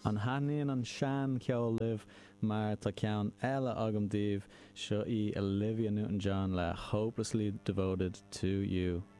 An haíonn an sean ceol libh mar tá ceann eile agam daobh seo í Olivia Newton-John le Hopelessly Devoted to You.